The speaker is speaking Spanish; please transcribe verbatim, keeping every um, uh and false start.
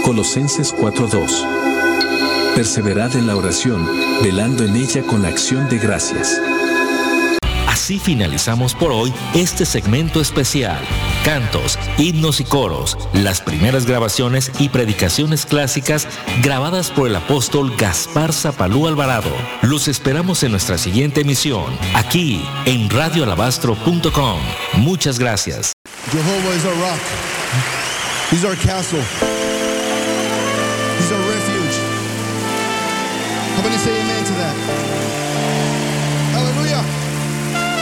Colosenses cuatro dos. Perseverad en la oración, velando en ella con acción de gracias. Así finalizamos por hoy este segmento especial. Cantos, himnos y coros, las primeras grabaciones y predicaciones clásicas grabadas por el apóstol Gaspar Zapalú Alvarado. Los esperamos en nuestra siguiente emisión, aquí en radio alabastro punto com. Muchas gracias. Jehovah is our rock. He's our castle. He's our refuge. How about you say amen to that?